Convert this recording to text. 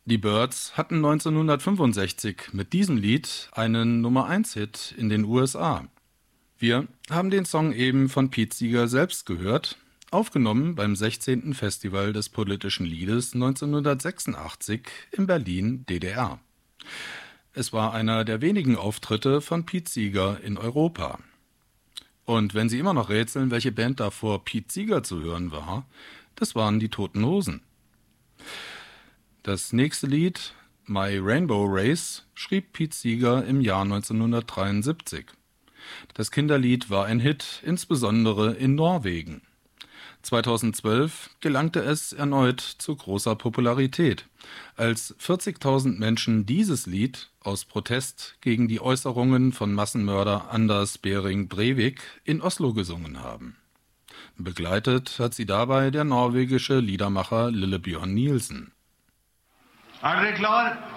Die Byrds hatten 1965 mit diesem Lied einen Nummer-1-Hit in den USA. Wir haben den Song eben von Pete Seeger selbst gehört, aufgenommen beim 16. Festival des politischen Liedes 1986 in Berlin, DDR. Es war einer der wenigen Auftritte von Pete Seeger in Europa. Und wenn Sie immer noch rätseln, welche Band da vor Pete Seeger zu hören war, das waren die Toten Hosen. Das nächste Lied, My Rainbow Race, schrieb Pete Seeger im Jahr 1973. Das Kinderlied war ein Hit, insbesondere in Norwegen. 2012 gelangte es erneut zu großer Popularität, als 40.000 Menschen dieses Lied aus Protest gegen die Äußerungen von Massenmörder Anders Behring Breivik in Oslo gesungen haben. Begleitet hat sie dabei der norwegische Liedermacher Lillebjørn Nielsen. Er dere klar?